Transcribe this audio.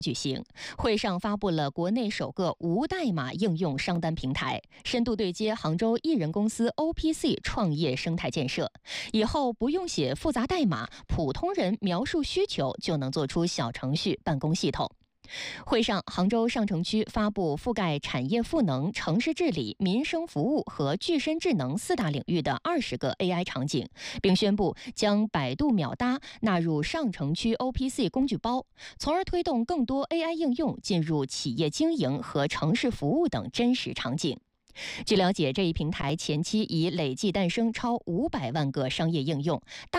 举行，会上发布了国内首个无代码应用商单平台，深度对接杭州艺人公司 OPC 创业生态建设。以后不用写复杂代码，普通人描述需求就能做出小程序办公系统。会上，杭州上城区发布覆盖产业赋能、城市治理、民生服务和具身智能4大领域的20个 AI 场景，并宣布将百度秒答纳入上城区 OPC 工具包，从而推动更多 AI 应用进入企业经营和城市服务等真实场景。据了解，这一平台前期已累计诞生超500万个商业应用，